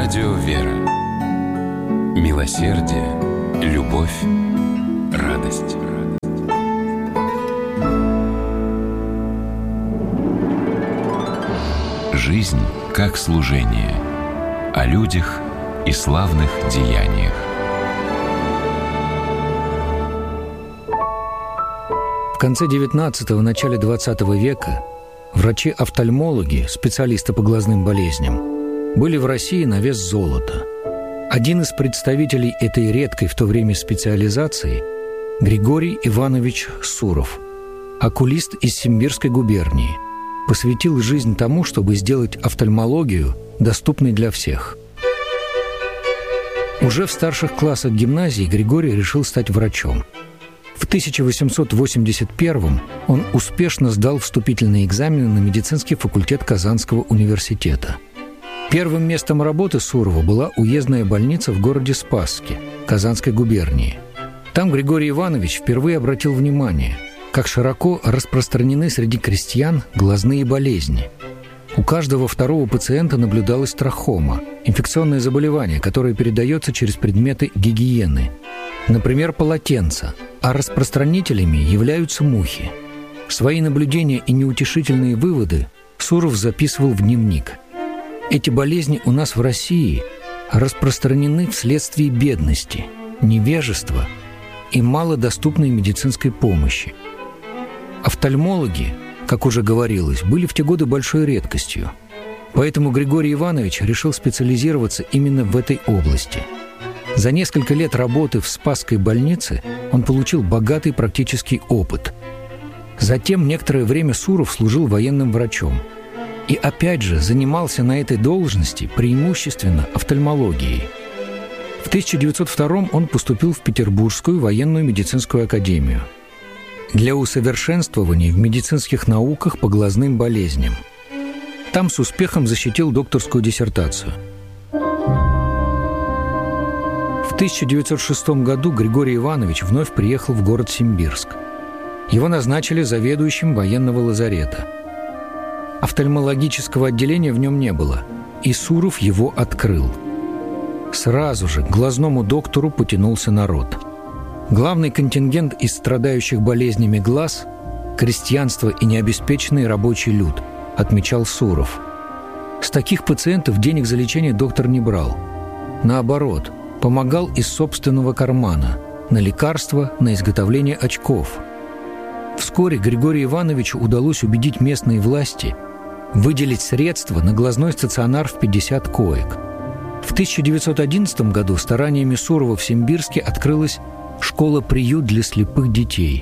Радио «Вера». Милосердие, любовь, радость. Жизнь как служение. О людях и славных деяниях. В конце XIX – начале XX века врачи-офтальмологи, специалисты по глазным болезням, были в России на вес золота. Один из представителей этой редкой в то время специализации – Григорий Иванович Суров, окулист из Симбирской губернии, посвятил жизнь тому, чтобы сделать офтальмологию доступной для всех. Уже в старших классах гимназии Григорий решил стать врачом. В 1881 он успешно сдал вступительные экзамены на медицинский факультет Казанского университета. Первым местом работы Сурова была уездная больница в городе Спасске, Казанской губернии. Там Григорий Иванович впервые обратил внимание, как широко распространены среди крестьян глазные болезни. У каждого второго пациента наблюдалась трахома – инфекционное заболевание, которое передается через предметы гигиены, например, полотенца, а распространителями являются мухи. Свои наблюдения и неутешительные выводы Суров записывал в дневник. Эти болезни у нас в России распространены вследствие бедности, невежества и малодоступной медицинской помощи. Офтальмологи, как уже говорилось, были в те годы большой редкостью. Поэтому Григорий Иванович решил специализироваться именно в этой области. За несколько лет работы в Спасской больнице он получил богатый практический опыт. Затем некоторое время Суров служил военным врачом. И опять же занимался на этой должности преимущественно офтальмологией. В 1902 он поступил в Петербургскую военную медицинскую академию для усовершенствования в медицинских науках по глазным болезням. Там с успехом защитил докторскую диссертацию. В 1906 году Григорий Иванович вновь приехал в город Симбирск. Его назначили заведующим военного лазарета. Офтальмологического отделения в нем не было, и Суров его открыл. Сразу же к глазному доктору потянулся народ. Главный контингент из страдающих болезнями глаз – крестьянство и необеспеченный рабочий люд, отмечал Суров. С таких пациентов денег за лечение доктор не брал. Наоборот, помогал из собственного кармана на лекарства, на изготовление очков. Вскоре Григорию Ивановичу удалось убедить местные власти выделить средства на глазной стационар в 50 коек. В 1911 году стараниями Сурова в Симбирске открылась школа-приют для слепых детей.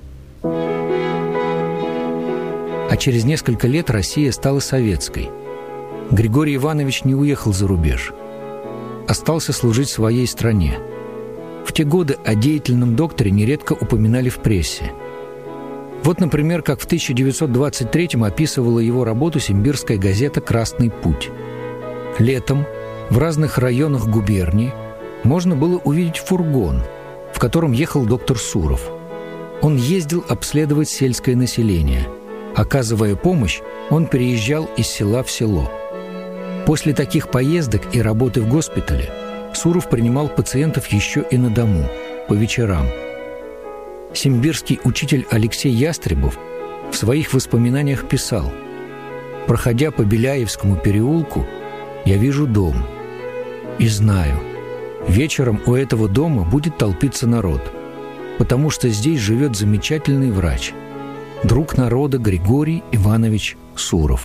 А через несколько лет Россия стала советской. Григорий Иванович не уехал за рубеж. Остался служить своей стране. В те годы о деятельном докторе нередко упоминали в прессе. Вот, например, как в 1923-м описывала его работу симбирская газета «Красный путь». Летом в разных районах губернии можно было увидеть фургон, в котором ехал доктор Суров. Он ездил обследовать сельское население. Оказывая помощь, он переезжал из села в село. После таких поездок и работы в госпитале Суров принимал пациентов еще и на дому, по вечерам. Симбирский учитель Алексей Ястребов в своих воспоминаниях писал: «Проходя по Беляевскому переулку, я вижу дом и знаю, вечером у этого дома будет толпиться народ, потому что здесь живет замечательный врач, друг народа Григорий Иванович Суров».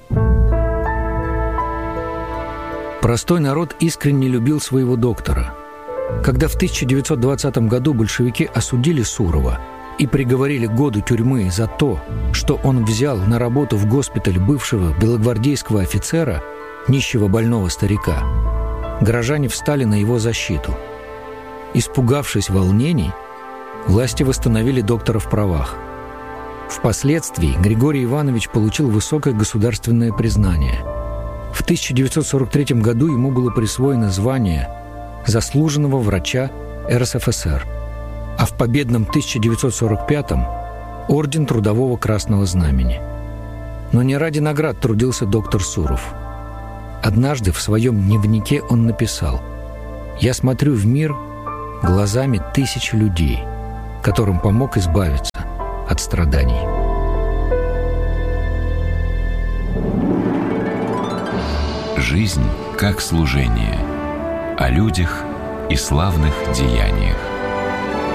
Простой народ искренне любил своего доктора. Когда в 1920 году большевики осудили Сурова и приговорили к году тюрьмы за то, что он взял на работу в госпиталь бывшего белогвардейского офицера, нищего больного старика, горожане встали на его защиту. Испугавшись волнений, власти восстановили доктора в правах. Впоследствии Григорий Иванович получил высокое государственное признание. В 1943 году ему было присвоено звание заслуженного врача РСФСР, а в победном 1945-м – орден Трудового Красного Знамени. Но не ради наград трудился доктор Суров. Однажды в своем дневнике он написал: «Я смотрю в мир глазами тысяч людей, которым помог избавиться от страданий». Жизнь как служение. О людях и славных деяниях.